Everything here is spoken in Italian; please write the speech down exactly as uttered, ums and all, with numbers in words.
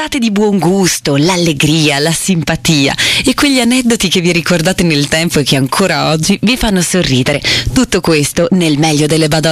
risate di buon gusto, l'allegria, la simpatia e quegli aneddoti che vi ricordate nel tempo e che ancora oggi vi fanno sorridere. Tutto questo nel meglio delle Bad